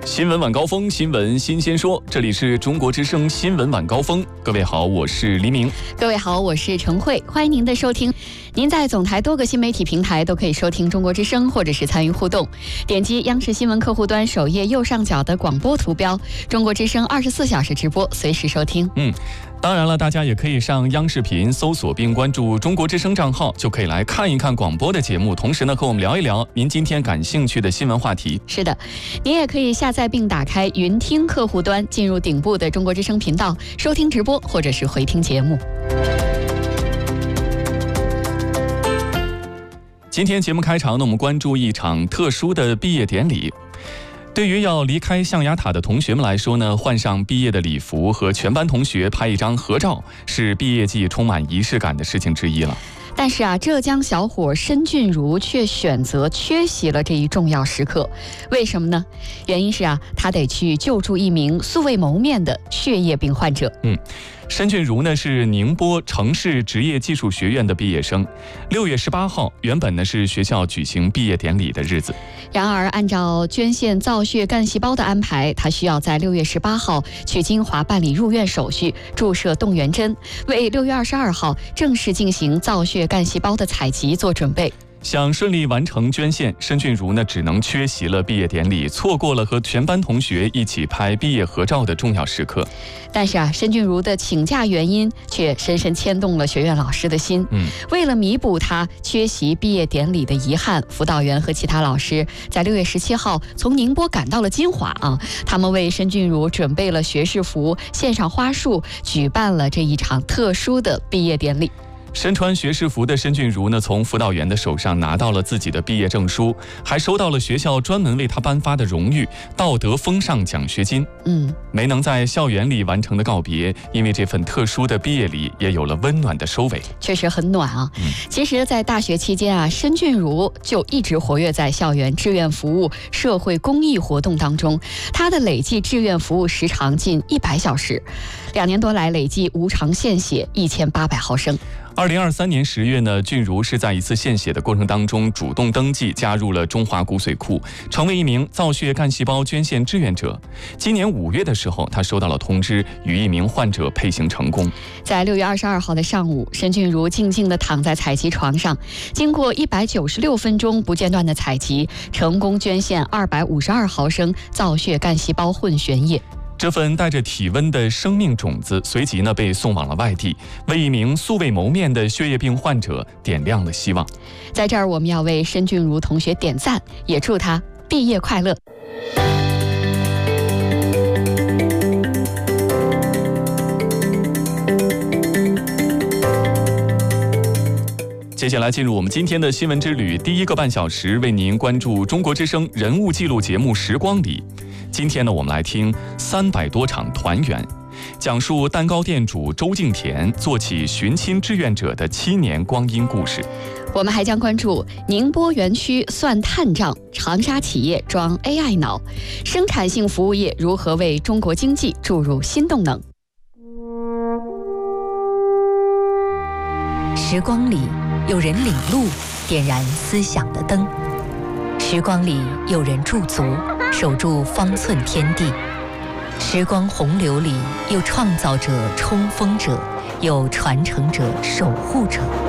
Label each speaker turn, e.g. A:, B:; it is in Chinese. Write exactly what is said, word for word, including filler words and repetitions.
A: 新闻晚高峰，新闻新鲜说，这里是中国之声新闻晚高峰。各位好，我是黎明。
B: 各位好，我是陈慧，欢迎您的收听。您在总台多个新媒体平台都可以收听中国之声，或者是参与互动。点击央视新闻客户端首页右上角的广播图标，中国之声二十四小时直播，随时收听。
A: 嗯。当然了，大家也可以上央视频搜索并关注中国之声账号，就可以来看一看广播的节目，同时呢和我们聊一聊您今天感兴趣的新闻话题。
B: 是的，您也可以下载并打开云听客户端，进入顶部的中国之声频道，收听直播或者是回听节目。
A: 今天节目开场呢，我们关注一场特殊的毕业典礼。对于要离开象牙塔的同学们来说呢，换上毕业的礼服和全班同学拍一张合照，是毕业季充满仪式感的事情之一了。
B: 但是啊，浙江小伙申俊如却选择缺席了这一重要时刻，为什么呢？原因是啊，他得去救助一名素未谋面的血液病患者。嗯。申俊如呢是宁波城市职业技术学院的毕业生，六月十八号原本呢是学校举行毕业典礼的日子。然而，按照捐献造血干细胞的安排，他需要在六月十八号去金华办理入院手续，注射动员针，为六月二十二号正式进行造血干细胞的采集做准备。想顺利完成捐献，申俊如呢只能缺席了毕业典礼，错过了和全班同学一起拍毕业合照的重要时刻。但是啊，申俊如的请假原因却深深牵动了学院老师的心。嗯，为了弥补他缺席毕业典礼的遗憾，辅导员和其他老师在六月十七号从宁波赶到了金华啊，他们为申俊如准备了学士服，献上花束，举办了这一场特殊的毕业典礼。身穿学士服的申俊如呢，从辅导员的手上拿到了自己的毕业证书，还收到了学校专门为他颁发的荣誉道德风尚奖学金。嗯，没能在校园里完成的告别，因为这份特殊的毕业礼也有了温暖的收尾。确实很暖啊。嗯、其实，在大学期间啊，申俊如就一直活跃在校园志愿服务、社会公益活动当中，他的累计志愿服务时长近一百小时，两年多来累计无偿献血一千八百毫升。二零二三年十月呢，俊如是在一次献血的过程当中主动登记加入了中华骨髓库，成为一名造血干细胞捐献志愿者。今年五月的时候，他收到了通知，与一名患者配型成功。在六月二十二号的上午，申俊如静静地躺在采集床上，经过一百九十六分钟不间断的采集，成功捐献二百五十二毫升造血干细胞混悬液。这份带着体温的生命种子随即呢被送往了外地，为一名素未谋面的血液病患者点亮了希望。在这儿，我们要为申俊如同学点赞，也祝他毕业快乐。接下来进入我们今天的新闻之旅，第一个半小时为您关注中国之声人物记录节目《时光里》。今天呢，我们来听三百多场团圆，讲述蛋糕店主周敬田做起寻亲志愿者的七年光阴故事。我们还将关注宁波园区算碳账，长沙企业装 A I 脑，生产性服务业如何为中国经济注入新动能。
C: 时光里有人领路，点燃思想的灯；时光里有人驻足，守住方寸天地。时光洪流里有创造者、冲锋者，有传承者、守护者。